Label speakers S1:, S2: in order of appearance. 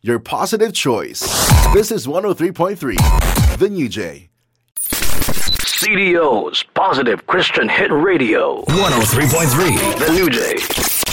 S1: your positive choice. This is 103.3, The New Jay.
S2: CDO's Positive Christian Hit Radio.
S3: 103.3,
S2: The New Jay.